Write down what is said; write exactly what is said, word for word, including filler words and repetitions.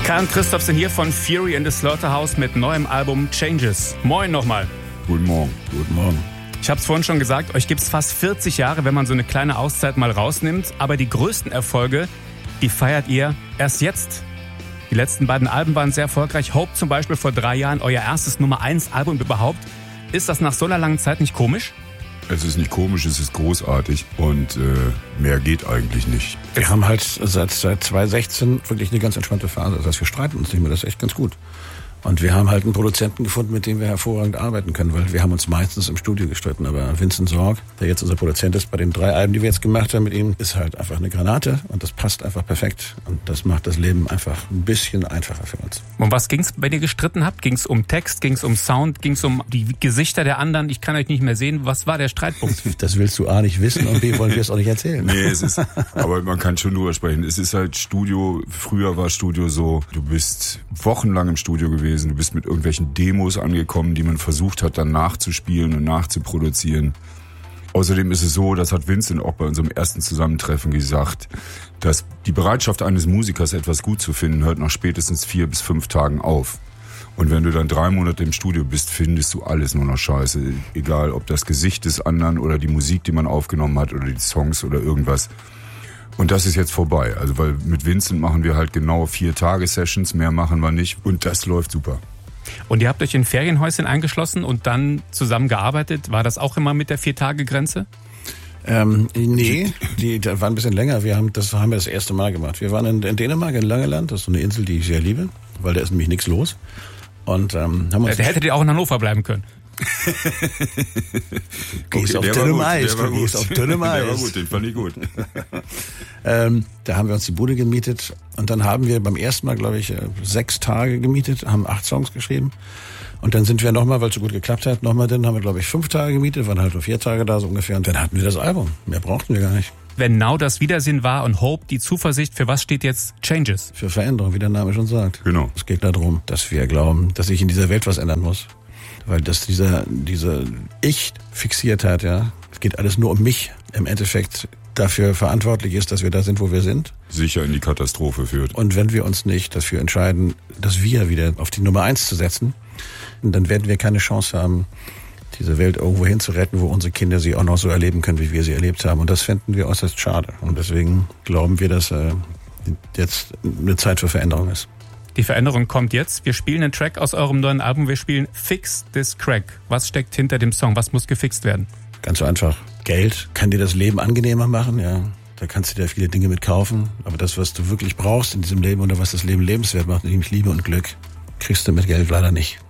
Kai und Christoph sind hier von Fury in the Slaughterhouse mit neuem Album Changes. Moin nochmal. Guten Morgen. Guten Morgen. Ich habe es vorhin schon gesagt, euch gibt es fast vierzig Jahre, wenn man so eine kleine Auszeit mal rausnimmt. Aber die größten Erfolge, die feiert ihr erst jetzt. Die letzten beiden Alben waren sehr erfolgreich. Hope zum Beispiel vor drei Jahren, euer erstes Nummer eins Album überhaupt. Ist das nach so einer langen Zeit nicht komisch? Es ist nicht komisch, es ist großartig und äh, mehr geht eigentlich nicht. Wir haben halt seit, seit zwanzig sechzehn wirklich eine ganz entspannte Phase. Das heißt, wir streiten uns nicht mehr, das ist echt ganz gut. Und wir haben halt einen Produzenten gefunden, mit dem wir hervorragend arbeiten können, weil wir haben uns meistens im Studio gestritten. Aber Vincent Sorg, der jetzt unser Produzent ist, bei den drei Alben, die wir jetzt gemacht haben mit ihm, ist halt einfach eine Granate und das passt einfach perfekt. Und das macht das Leben einfach ein bisschen einfacher für uns. Um was ging's, wenn ihr gestritten habt? Ging's um Text, ging's um Sound, ging's um die Gesichter der anderen? Ich kann euch nicht mehr sehen. Was war der Streitpunkt? Das willst du A nicht wissen und B wollen wir es auch nicht erzählen. Nee, es ist, aber man kann schon drüber sprechen. Es ist halt Studio, früher war Studio so, du bist wochenlang im Studio gewesen, du bist mit irgendwelchen Demos angekommen, die man versucht hat, dann nachzuspielen und nachzuproduzieren. Außerdem ist es so, das hat Vincent auch bei unserem ersten Zusammentreffen gesagt, dass die Bereitschaft eines Musikers, etwas gut zu finden, hört nach spätestens vier bis fünf Tagen auf. Und wenn du dann drei Monate im Studio bist, findest du alles nur noch scheiße. Egal, ob das Gesicht des anderen oder die Musik, die man aufgenommen hat oder die Songs oder irgendwas. Und das ist jetzt vorbei. Also weil mit Vincent machen wir halt genau vier Tage Sessions, mehr machen wir nicht. Und das läuft super. Und ihr habt euch in Ferienhäuschen eingeschlossen und dann zusammen gearbeitet. War das auch immer mit der Vier-Tage-Grenze? Ähm, nee, die, die war ein bisschen länger. Wir haben, das haben wir das erste Mal gemacht. Wir waren in, in Dänemark, in Langeland. Das ist so eine Insel, die ich sehr liebe, weil da ist nämlich nichts los. Und ähm, haben uns. Da hättet ihr auch in Hannover bleiben können. Gehst auf dünnem Eis, du gehst auf dünnem Eis. Der war gut, den fand ich gut. ähm, da haben wir uns die Bude gemietet und dann haben wir beim ersten Mal, glaube ich, sechs Tage gemietet, haben acht Songs geschrieben und dann sind wir nochmal, weil es so gut geklappt hat, nochmal dann haben wir, glaube ich, fünf Tage gemietet, waren halt nur vier Tage da so ungefähr und dann hatten wir das Album. Mehr brauchten wir gar nicht. Wenn Now das Wiedersehen war und Hope die Zuversicht, für was steht jetzt Changes? Für Veränderung, wie der Name schon sagt. Genau. Es geht darum, dass wir glauben, dass sich in dieser Welt was ändern muss. Weil das dieser, dieser Ich-Fixiertheit, ja, es geht alles nur um mich, im Endeffekt dafür verantwortlich ist, dass wir da sind, wo wir sind. Sicher in die Katastrophe führt. Und wenn wir uns nicht dafür entscheiden, das Wir wieder auf die Nummer eins zu setzen, dann werden wir keine Chance haben, diese Welt irgendwo hinzuretten, wo unsere Kinder sie auch noch so erleben können, wie wir sie erlebt haben. Und das fänden wir äußerst schade. Und deswegen glauben wir, dass äh, jetzt eine Zeit für Veränderung ist. Die Veränderung kommt jetzt. Wir spielen einen Track aus eurem neuen Album. Wir spielen Fix This Crack. Was steckt hinter dem Song? Was muss gefixt werden? Ganz so einfach. Geld kann dir das Leben angenehmer machen, ja. Da kannst du dir viele Dinge mit kaufen. Aber das, was du wirklich brauchst in diesem Leben oder was das Leben lebenswert macht, nämlich Liebe und Glück, kriegst du mit Geld leider nicht.